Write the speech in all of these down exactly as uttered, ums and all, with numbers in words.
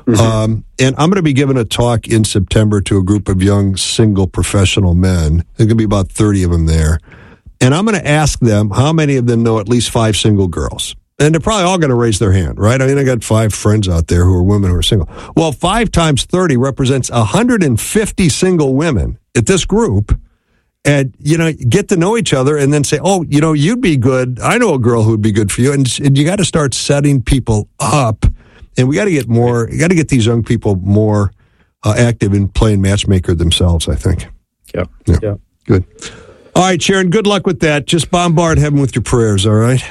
Mm-hmm. Um, and I'm going to be giving a talk in September to a group of young single professional men. There's going to be about thirty of them there. And I'm going to ask them how many of them know at least five single girls. And they're probably all going to raise their hand, right? I mean, I got five friends out there who are women who are single. Well, five times thirty represents one hundred fifty single women at this group. And, you know, get to know each other and then say, oh, you know, you'd be good. I know a girl who would be good for you. And, and you got to start setting people up. And we got to get more, you got to get these young people more uh, active in playing matchmaker themselves, I think. Yeah. yeah. Yeah. Good. All right, Sharon, good luck with that. Just bombard heaven with your prayers, all right?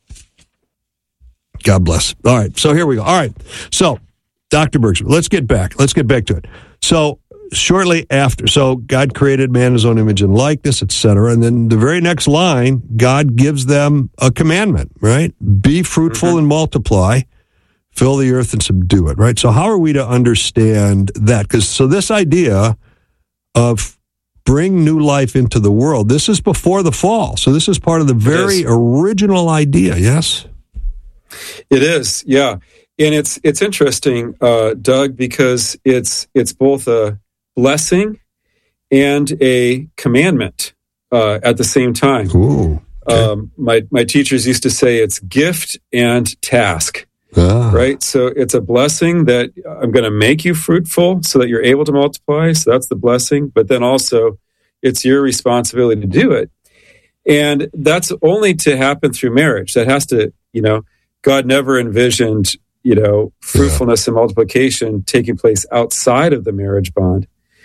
God bless. All right, so here we go. All right, so Doctor Bergstrom, let's get back. Let's get back to it. So shortly after, so God created man in his own image and likeness, et cetera. And then the very next line, God gives them a commandment, right? Be fruitful mm-hmm. and multiply, fill the earth and subdue it, right? So how are we to understand that? Because so this idea of bring new life into the world, this is before the fall. So this is part of the very original idea, yes? It is, yeah. And it's it's interesting, uh, Doug, because it's it's both a blessing and a commandment uh, at the same time. Ooh, okay. um, my, my teachers used to say it's gift and task, ah. right? So it's a blessing that I'm going to make you fruitful so that you're able to multiply. So that's the blessing. But then also it's your responsibility to do it. And that's only to happen through marriage. That has to, you know, God never envisioned, you know, fruitfulness yeah. and multiplication taking place outside of the marriage bond.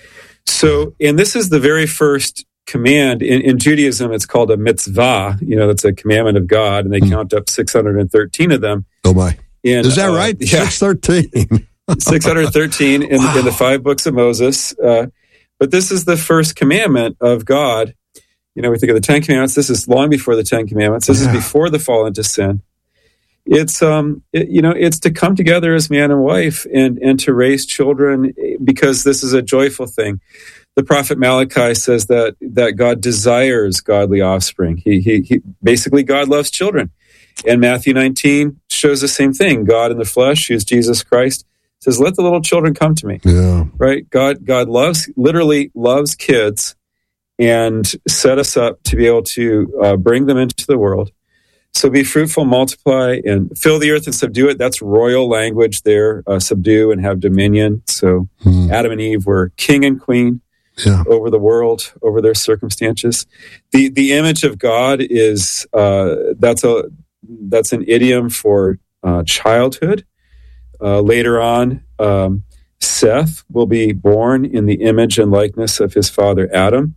So, and this is the very first command. In, in Judaism, it's called a mitzvah. You know, that's a commandment of God, and they mm. count up six hundred thirteen of them. Oh, my. In, is that uh, right? Yeah. six thirteen. six hundred thirteen in, wow. in the five books of Moses. Uh, but this is the first commandment of God. You know, we think of the Ten Commandments. This is long before the Ten Commandments. This yeah. is before the fall into sin. It's, um, it, you know, it's to come together as man and wife and, and to raise children because this is a joyful thing. The prophet Malachi says that, that God desires godly offspring. He, he, he, basically, God loves children. And Matthew nineteen shows the same thing. God in the flesh, who's Jesus Christ, says, let the little children come to me. Yeah. Right? God, God loves, literally loves kids and set us up to be able to uh, bring them into the world. So be fruitful, multiply, and fill the earth and subdue it. That's royal language there, uh, subdue and have dominion. So hmm. Adam and Eve were king and queen yeah. over the world, over their circumstances. The the image of God is, uh, that's a that's an idiom for uh, childhood. Uh, later on, um, Seth will be born in the image and likeness of his father Adam.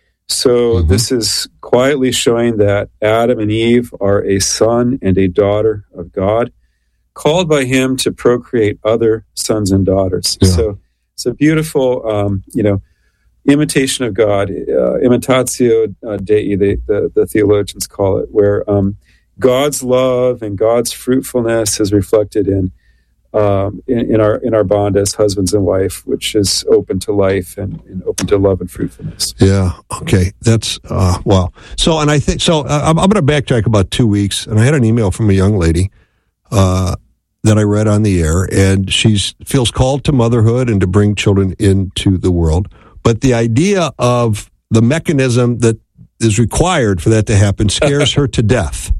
So mm-hmm. this is quietly showing that Adam and Eve are a son and a daughter of God, called by him to procreate other sons and daughters. Yeah. So it's a beautiful, um, you know, imitation of God, uh, imitatio Dei, the, the, the theologians call it, where um, God's love and God's fruitfulness is reflected in Um, in, in our in our bond as husbands and wife, which is open to life and, and open to love and fruitfulness. Yeah. Okay. That's uh, wow. So, and I think so. Uh, I'm, I'm going to backtrack about two weeks, and I had an email from a young lady uh, that I read on the air, and she feels called to motherhood and to bring children into the world. But the idea of the mechanism that is required for that to happen scares her to death.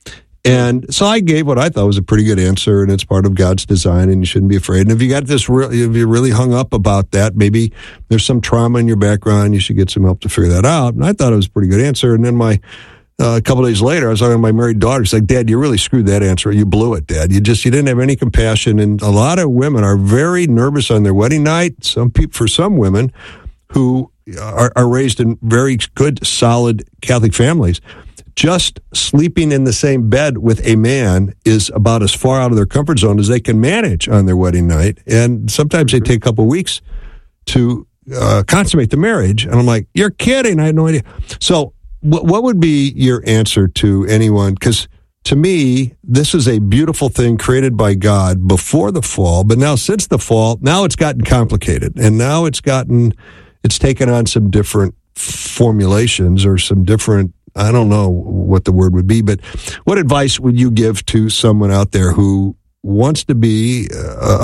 And so I gave what I thought was a pretty good answer, and it's part of God's design, and you shouldn't be afraid. And if you got this, re- if you're really hung up about that, maybe there's some trauma in your background, you should get some help to figure that out. And I thought it was a pretty good answer. And then my, uh, a couple of days later, I was talking to my married daughter. She's like, Dad, you really screwed that answer. You blew it, Dad. You just, you didn't have any compassion. And a lot of women are very nervous on their wedding night. Some people, for some women who are, are raised in very good, solid Catholic families, just sleeping in the same bed with a man is about as far out of their comfort zone as they can manage on their wedding night. And sometimes they take a couple of weeks to uh, consummate the marriage. And I'm like, you're kidding. I had no idea. So w- what would be your answer to anyone? Because to me, this is a beautiful thing created by God before the fall. But now since the fall, now it's gotten complicated. And now it's gotten, it's taken on some different formulations or some different, I don't know what the word would be, but what advice would you give to someone out there who wants to be a